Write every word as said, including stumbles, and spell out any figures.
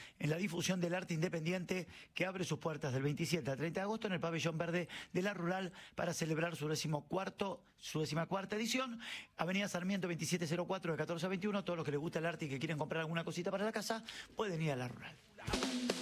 en la difusión del arte independiente que abre sus puertas del veintisiete al treinta de agosto en el Pabellón Verde de la Rural para celebrar su decimocuarto, su decimacuarta edición. Avenida Sarmiento veintisiete cero cuatro de catorce a veintiuno. Todos los que les gusta el arte y que quieren comprar alguna cosita para la casa pueden ir a la Rural.